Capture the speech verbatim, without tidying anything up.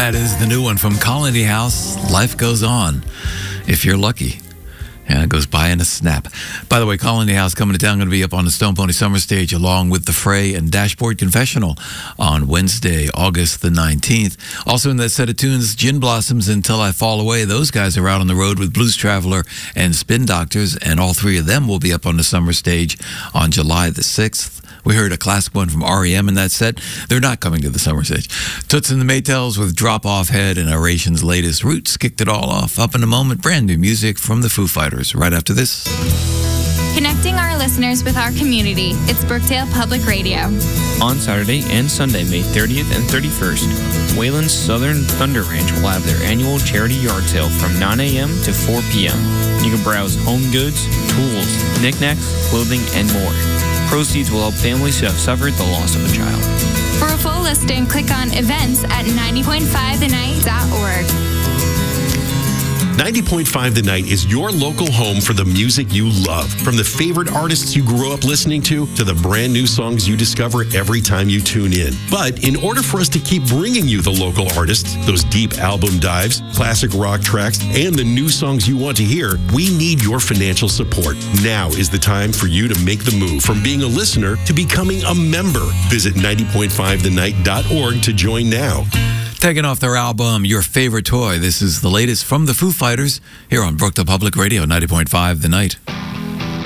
That is the new one from Colony House, Life Goes On, if you're lucky. Yeah, it goes by in a snap. By the way, Colony House coming to town, going to be up on the Stone Pony Summer Stage along with The Fray and Dashboard Confessional on Wednesday, August the nineteenth. Also in that set of tunes, Gin Blossoms, Until I Fall Away. Those guys are out on the road with Blues Traveler and Spin Doctors, and all three of them will be up on the summer stage on July the sixth. We heard a classic one from R E M in that set. They're not coming to the summer stage. Toots and the Maytals with Drop Off Head and Aeration's latest Roots kicked it all off. Up in a moment, brand new music from the Foo Fighters right after this. Connecting our listeners with our community, it's Brookdale Public Radio. On Saturday and Sunday, May thirtieth and thirty-first, Wayland's Southern Thunder Ranch will have their annual charity yard sale from nine a.m. to four p.m. You can browse home goods, tools, knickknacks, clothing, and more. Proceeds will help families who have suffered the loss of a child. For a full listing, click on events at ninety point five the night dot org. ninety point five The Night is your local home for the music you love. From the favorite artists you grew up listening to, to the brand new songs you discover every time you tune in. But in order for us to keep bringing you the local artists, those deep album dives, classic rock tracks, and the new songs you want to hear, we need your financial support. Now is the time for you to make the move from being a listener to becoming a member. Visit ninety point five the night dot org to join now. Taking off their album, Your Favorite Toy. This is the latest from the Foo Fighters here on Brookdale Public Radio, ninety point five The Night.